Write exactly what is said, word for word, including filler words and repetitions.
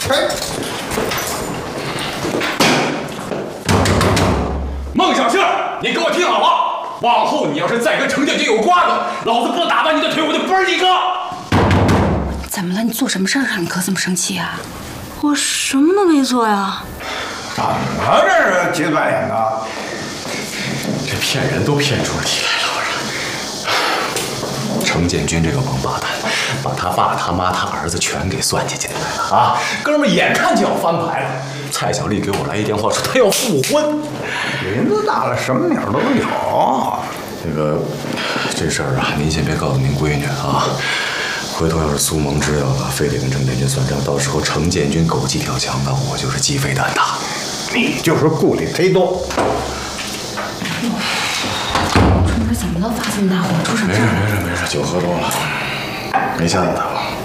嘿， 孟小杏，你给我听好了，往后你要是再跟程建军有瓜葛，老子不打断你的腿，我就不是你哥。 怎么了？你做什么事儿让你哥这么生气啊？ 我什么都没做呀。 怎么这是急白眼呢？ 这骗人都骗出题来了！程建军这个王八蛋，把他爸、他妈、他儿子全给算计进来了啊！哥们儿眼看就要翻牌了，蔡小丽给我来一电话，说她要复婚。 林子大了，什么鸟都有。 这个这事儿啊，您先别告诉您闺女啊。回头要是苏萌知道了，非得跟程建军算账，到时候程建军狗急跳墙，那我就是鸡飞蛋打。 你就是顾虑忒多。 春儿怎么了？发这么大火，出什么事没事儿？ 没事没事，酒喝多了，没吓到他吧？